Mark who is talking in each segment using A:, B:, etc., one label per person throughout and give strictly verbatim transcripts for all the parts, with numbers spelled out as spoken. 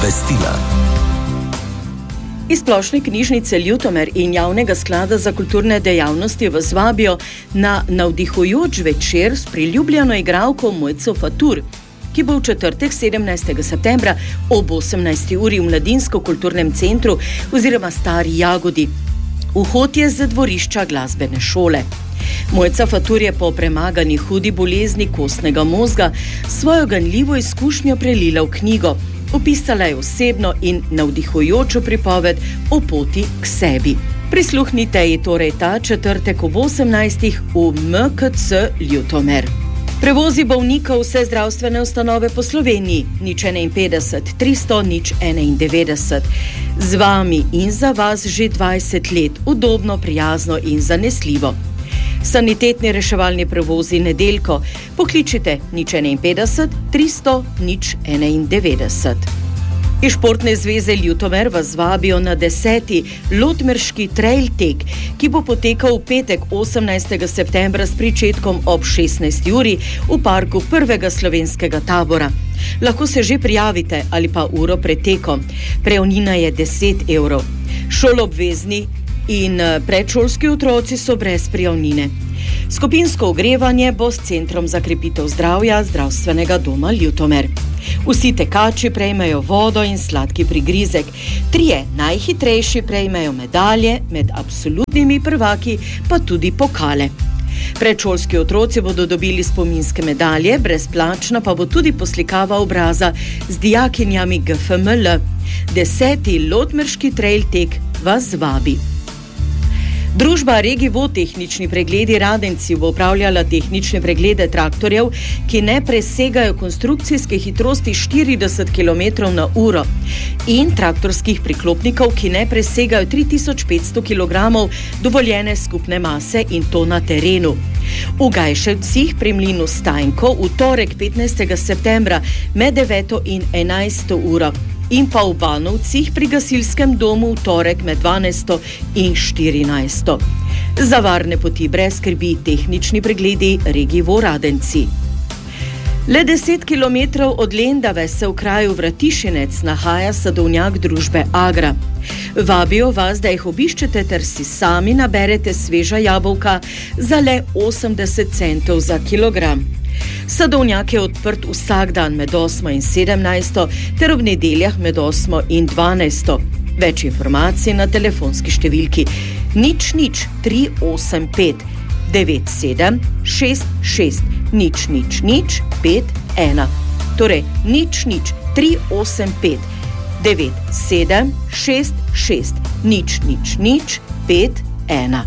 A: Obvestila.
B: Iz Splošne knjižnice Ljutomer in Javnega sklada za kulturne dejavnosti vas vabijo na navdihujoč večer s priljubljeno igralko Mojco Fatur, ki bo v četrtek sedemnajstega septembra ob osemnajsti uri v Mladinsko-kulturnem centru oziroma Stari Jagodi. Vhod je z dvorišča glasbene šole. Mojca Fatur je po premagani hudi bolezni kostnega možga svojo ganljivo izkušnjo prelila v knjigo. Opisala je osebno in navdihujočo pripoved o poti k sebi. Prisluhnite ji torej ta četrtek ob osemnajstih v M K C Ljutomer. Prevozi bolnikov vse zdravstvene ustanove po Sloveniji, nič enainpetdeset, tristo, nič enaindevetdeset. Z vami in za vas že dvajset let, udobno, prijazno in zanesljivo. Sanitetni reševalni prevozi Nedeljko, pokličite nič enainpetdeset, tristo, nič enaindevetdeset. Iz Športne zveze Ljutomer vas vabijo na deseti Lotmerški trail tek, ki bo potekal v petek osemnajstega septembra s pričetkom ob šestnajsti uri v parku prvega slovenskega tabora. Lahko se že prijavite ali pa uro pred tekom. Prejavnina je deset evrov. Šoloobvezni in predšolski otroci so brez prijavnine. Skupinsko ogrevanje bo s Centrom za krepitev zdravja Zdravstvenega doma Ljutomer. Vsi tekači prejmejo vodo in sladki prigrizek. Trije najhitrejši prejmejo medalje, med absolutnimi prvaki pa tudi pokale. Predšolski otroci bodo dobili spominske medalje, brezplačna pa bo tudi poslikava obraza z dijakinjami G F M L. Deseti Lotmerški trail tek vas vabi. Družba Regivo tehnični pregledi Radenci bo upravljala tehnične preglede traktorjev, ki ne presegajo konstrukcijske hitrosti štirideset kilometrov na uro in traktorskih priklopnikov, ki ne presegajo tri tisoč petsto kilogramov dovoljene skupne mase in to na terenu. V Gajševcih pri mlinu Stajnko v torek petnajstega septembra med deveto in enajsto uro in pa v Banovcih pri gasilskem domu v torek med dvanajsto in štirinajsto. Za varne poti brez skrbi tehnični pregledi Regivo Radenci. Le deset kilometrov od Lendave se v kraju Vratišinec nahaja sadovnjak družbe Agra. Vabijo vas, da jih obiščete ter si sami naberete sveža jabolka za le osemdeset centov za kilogram. Sadovnjak je odprt vsak dan med osmo in sedemnajsto ter ob nedeljah med osmo in dvanajsto. Več informacij na telefonski številki nič nič tri osem pet devet sedem šest šest nič nič nič pet ena. Torej nič nič tri osem pet devet sedem šest šest nič nič nič pet ena.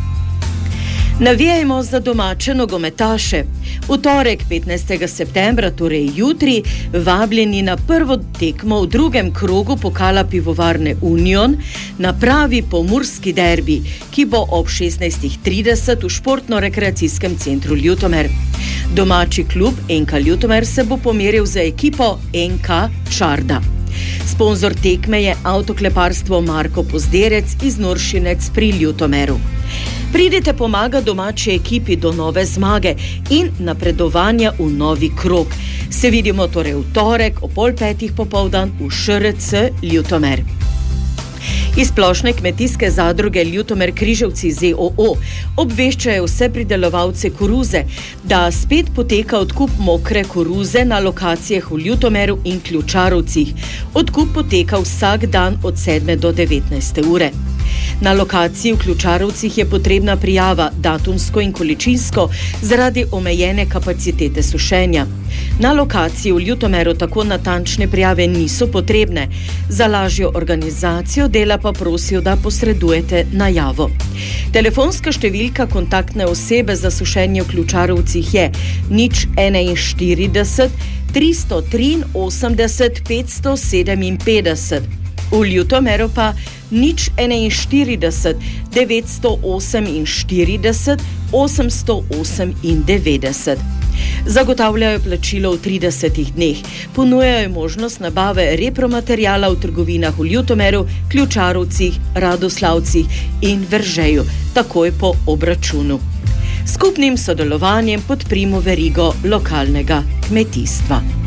B: Navijajmo za domače nogometaše. V torek petnajstega septembra, torej jutri, vabljeni na prvo tekmo v drugem krogu pokala pivovarne Union na pravi pomurski derbi, ki bo ob šestnajstih trideset v športno-rekreacijskem centru Ljutomer. Domači klub N K Ljutomer se bo pomeril za ekipo N K Čarda. Sponzor tekme je avtokleparstvo Marko Pozderec iz Nuršinec pri Ljutomeru. Pridite pomaga domači ekipi do nove zmage in napredovanja v novi krog. Se vidimo torej v torek o pol petih popoldan v Š R C Ljutomer. Iz Splošne kmetijske zadruge Ljutomer Križevci Z O O obveščajo vse pridelovalce koruze, da spet poteka odkup mokre koruze na lokacijah v Ljutomeru in Ključarovcih. Odkup poteka vsak dan od sedme do devetnajste ure. Na lokaciji v Ključarovcih je potrebna prijava datumsko in količinsko zaradi omejene kapacitete sušenja. Na lokaciji v Ljutomeru tako natančne prijave niso potrebne. Za lažjo organizacijo dela pa prosijo, da posredujete najavo. Telefonska številka kontaktne osebe za sušenje v Ključarovcih je nič enainštirideset tristo triinosemdeset petsto sedeminpetdeset. V Ljutomeru pa nič enainštirideset devetsto oseminštirideset osemsto osemindevetdeset. Zagotavljajo plačilo v tridesetih dneh. Ponujajo možnost nabave repromateriala v trgovinah v Ljutomeru, Ključarovcih, Radoslavcih in Veržeju, takoj po obračunu. Skupnim sodelovanjem podprimo verigo lokalnega kmetijstva.